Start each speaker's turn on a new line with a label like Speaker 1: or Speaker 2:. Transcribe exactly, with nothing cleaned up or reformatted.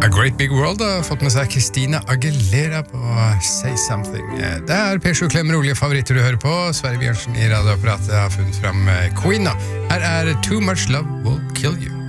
Speaker 1: A Great Big World har fått med seg Christina Aguilera på Say Something. Det er P sju Klem rolige favoritter du hører på. Sverre Bjørnsen i radioapparatet har funnet frem Queen. Her er Too Much Love Will Kill You.